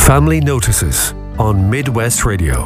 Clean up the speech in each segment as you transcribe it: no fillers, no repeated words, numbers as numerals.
Family Notices on Midwest Radio.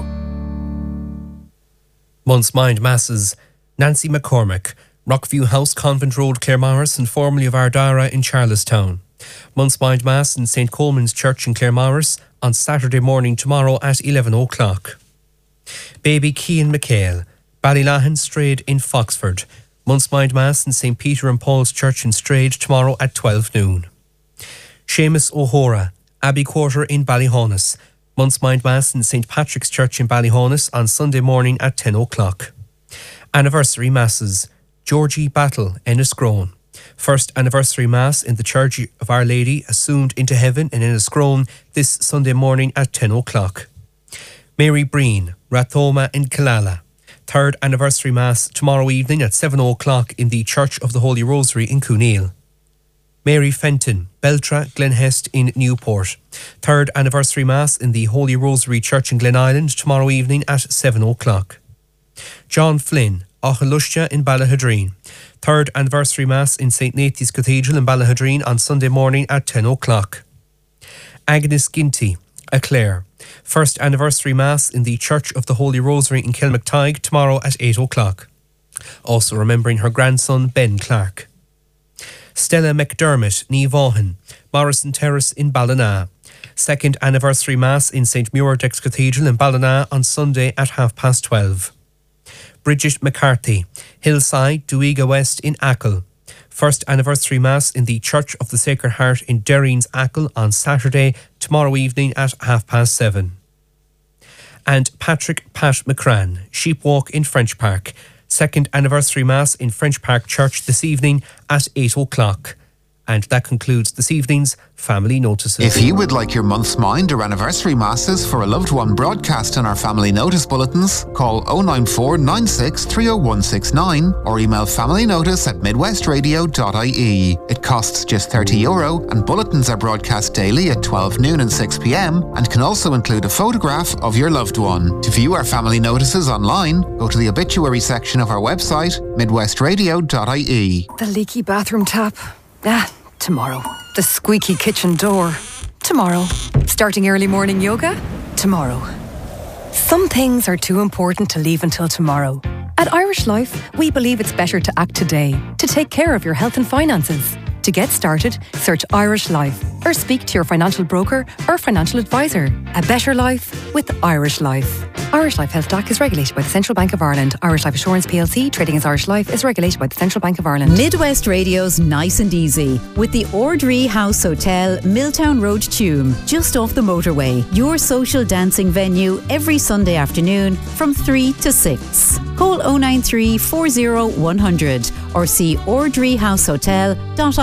Month's Mind Masses, Nancy McCormick, Rockview House, Convent Road, Claremorris, and formerly of Ardara in Charlestown. Month's Mind Mass in St. Coleman's Church in Claremorris on Saturday morning tomorrow at 11 o'clock. Baby Cian McHale, Ballylahan Strayed in Foxford. Month's Mind Mass in St. Peter and Paul's Church in Strayed tomorrow at 12 noon. Seamus O'Hora, Abbey Quarter in Ballyhaunis. Month's Mind Mass in St. Patrick's Church in Ballyhaunis on Sunday morning at 10 o'clock. Anniversary Masses. Georgie Battle, Enniscrone. First Anniversary Mass in the Church of Our Lady Assumed into Heaven in Enniscrone this Sunday morning at 10 o'clock. Mary Breen, Rathoma in Killala. Third Anniversary Mass tomorrow evening at 7 o'clock in the Church of the Holy Rosary in Cooneal. Mary Fenton, Beltra, Glenhest in Newport. Third Anniversary Mass in the Holy Rosary Church in Glenisland tomorrow evening at 7 o'clock. John Flynn, Achalushta in Ballahadreen. Third Anniversary Mass in St. Nathan's Cathedral in Ballahadreen on Sunday morning at 10 o'clock. Agnes Ginty, Clare. First Anniversary Mass in the Church of the Holy Rosary in Kilmactyghe tomorrow at 8 o'clock. Also remembering her grandson Ben Clark. Stella McDermott, Nivaughan, Morrison Terrace in Ballina. Second Anniversary Mass in St. Muirdex Cathedral in Ballina on Sunday at 12:30. Bridget McCarthy, Hillside, Duiga West in Achill. First Anniversary Mass in the Church of the Sacred Heart in Derreen's Achill on Saturday, tomorrow evening at 7:30. And Patrick Pat McCrann, Sheepwalk in French Park. Second Anniversary Mass in French Park Church this evening at 8 o'clock. And that concludes this evening's Family Notices. If you would like your month's mind or anniversary masses for a loved one broadcast in our Family Notice bulletins, call 094 96 30169 or email familynotice@midwestradio.ie. It costs just €30 and bulletins are broadcast daily at 12 noon and 6 p.m. and can also include a photograph of your loved one. To view our Family Notices online, go to the obituary section of our website, midwestradio.ie. The leaky bathroom tap. Tomorrow. The squeaky kitchen door. Tomorrow. Starting early morning yoga. Tomorrow. Some things are too important to leave until tomorrow. At Irish Life, we believe it's better to act today, to take care of your health and finances. To get started, search Irish Life or speak to your financial broker or financial advisor. A better life with Irish Life. Irish Life Health DAC is regulated by the Central Bank of Ireland. Irish Life Assurance PLC, trading as Irish Life, is regulated by the Central Bank of Ireland. Midwest Radio's Nice and Easy with the Ordree House Hotel, Milltown Road, Tuam, just off the motorway. Your social dancing venue every Sunday afternoon from 3 to 6. Call 093 40 100 or see ordreehousehotel.ie.